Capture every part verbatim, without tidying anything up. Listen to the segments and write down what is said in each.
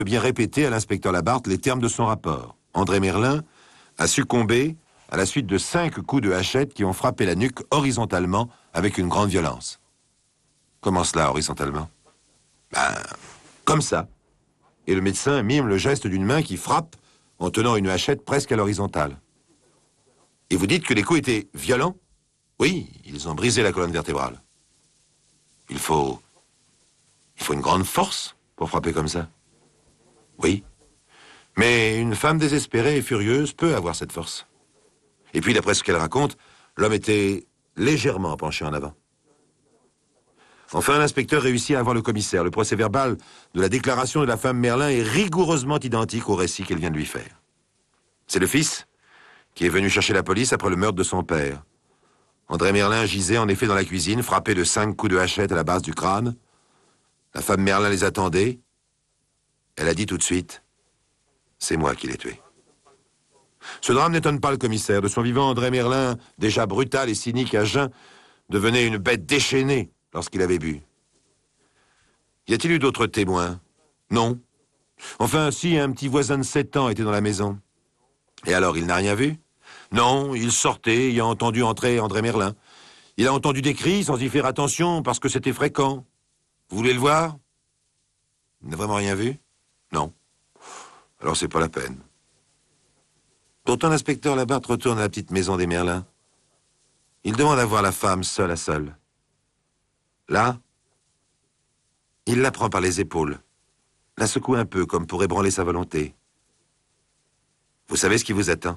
bien répéter à l'inspecteur Labarthe les termes de son rapport. André Merlin a succombé à la suite de cinq coups de hachette qui ont frappé la nuque horizontalement avec une grande violence. Comment cela, horizontalement? Ben, comme ça. Et le médecin mime le geste d'une main qui frappe en tenant une hachette presque à l'horizontale. Et vous dites que les coups étaient violents? Oui, ils ont brisé la colonne vertébrale. Il faut... Il faut une grande force pour frapper comme ça. Oui. Mais une femme désespérée et furieuse peut avoir cette force. Et puis, d'après ce qu'elle raconte, l'homme était légèrement penché en avant. Enfin, l'inspecteur réussit à avoir le commissaire. Le procès-verbal de la déclaration de la femme Merlin est rigoureusement identique au récit qu'elle vient de lui faire. C'est le fils qui est venu chercher la police après le meurtre de son père. André Merlin gisait en effet dans la cuisine, frappé de cinq coups de hachette à la base du crâne. La femme Merlin les attendait. Elle a dit tout de suite, « C'est moi qui l'ai tué ». Ce drame n'étonne pas le commissaire. De son vivant, André Merlin, déjà brutal et cynique à jeun, devenait une bête déchaînée lorsqu'il avait bu. Y a-t-il eu d'autres témoins? Non. Enfin, si, un petit voisin de sept ans était dans la maison. Et alors, il n'a rien vu? Non, il sortait, ayant entendu entrer André Merlin. Il a entendu des cris sans y faire attention parce que c'était fréquent. Vous voulez le voir? Il n'a vraiment rien vu? Non. Alors c'est pas la peine. Pourtant, l'inspecteur Labarthe retourne à la petite maison des Merlins. Il demande à voir la femme seule à seule. Là, il la prend par les épaules, la secoue un peu comme pour ébranler sa volonté. Vous savez ce qui vous attend?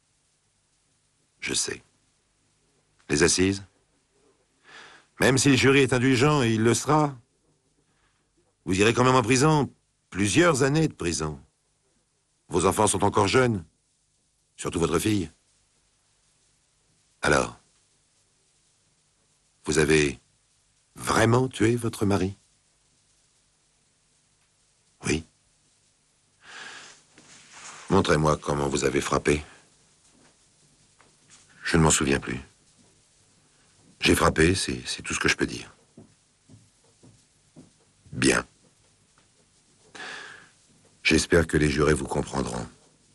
Je sais. Les assises? Même si le jury est indulgent, et il le sera, vous irez quand même en prison, plusieurs années de prison. Vos enfants sont encore jeunes, surtout votre fille. Alors, vous avez vraiment tué votre mari? Oui. Montrez-moi comment vous avez frappé. Je ne m'en souviens plus. J'ai frappé, c'est c'est tout ce que je peux dire. Bien. J'espère que les jurés vous comprendront.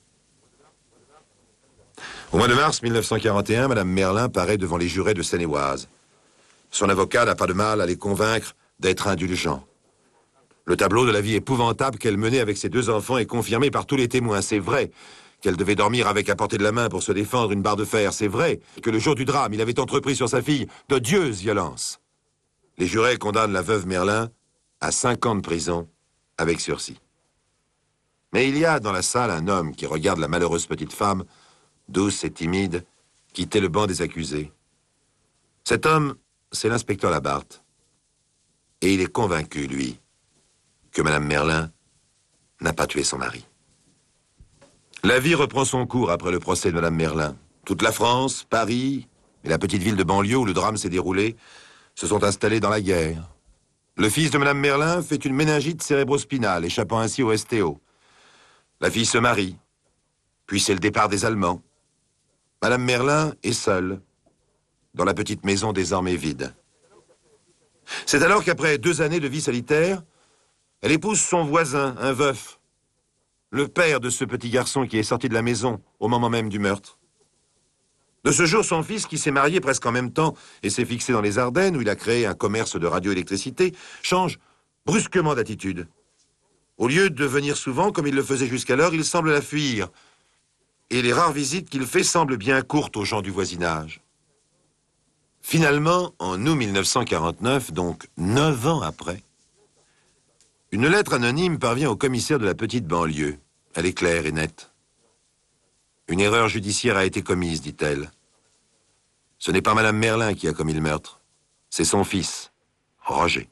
Au mois de mars mille neuf cent quarante et un, Madame Merlin paraît devant les jurés de Seine-et-Oise. Son avocat n'a pas de mal à les convaincre d'être indulgents. Le tableau de la vie épouvantable qu'elle menait avec ses deux enfants est confirmé par tous les témoins. C'est vrai qu'elle devait dormir avec à portée de la main pour se défendre une barre de fer. C'est vrai que le jour du drame, il avait entrepris sur sa fille d'odieuses violences. Les jurés condamnent la veuve Merlin à cinq ans de prison avec sursis. Mais il y a dans la salle un homme qui regarde la malheureuse petite femme, douce et timide, quitter le banc des accusés. Cet homme, c'est l'inspecteur Labarthe. Et il est convaincu, lui, que Madame Merlin n'a pas tué son mari. La vie reprend son cours après le procès de Madame Merlin. Toute la France, Paris et la petite ville de banlieue où le drame s'est déroulé se sont installés dans la guerre. Le fils de Madame Merlin fait une méningite cérébrospinale, échappant ainsi au S T O. La fille se marie, puis c'est le départ des Allemands. Madame Merlin est seule, dans la petite maison désormais vide. C'est alors qu'après deux années de vie solitaire, elle épouse son voisin, un veuf, le père de ce petit garçon qui est sorti de la maison au moment même du meurtre. De ce jour, son fils, qui s'est marié presque en même temps et s'est fixé dans les Ardennes, où il a créé un commerce de radioélectricité, change brusquement d'attitude. Au lieu de venir souvent, comme il le faisait jusqu'alors, il semble la fuir. Et les rares visites qu'il fait semblent bien courtes aux gens du voisinage. Finalement, en août mille neuf cent quarante-neuf, donc neuf ans après, une lettre anonyme parvient au commissaire de la petite banlieue. Elle est claire et nette. Une erreur judiciaire a été commise, dit-elle. Ce n'est pas Madame Merlin qui a commis le meurtre. C'est son fils, Roger.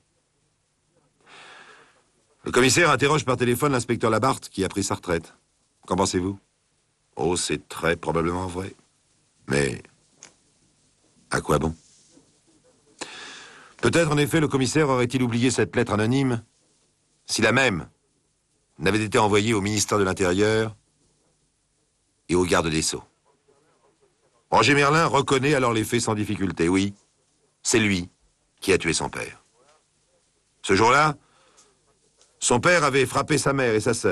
Le commissaire interroge par téléphone l'inspecteur Labarthe, qui a pris sa retraite. Qu'en pensez-vous? Oh, c'est très probablement vrai. Mais à quoi bon? Peut-être, en effet, le commissaire aurait-il oublié cette lettre anonyme si la même n'avait été envoyée au ministère de l'Intérieur et au garde des Sceaux. Roger Merlin reconnaît alors les faits sans difficulté. Oui, c'est lui qui a tué son père. Ce jour-là, son père avait frappé sa mère et sa sœur.